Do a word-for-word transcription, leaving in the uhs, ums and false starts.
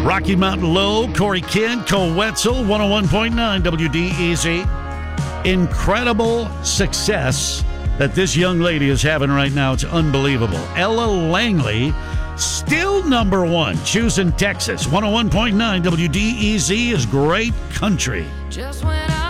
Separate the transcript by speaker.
Speaker 1: Rocky Mountain Low, Corey Kidd, Cole Wetzel, one oh one point nine W D E Z. Incredible success that this young lady is having right now. It's unbelievable. Ella Langley, still number one. Choosing Texas. one oh one point nine W D E Z is great country.
Speaker 2: Just when I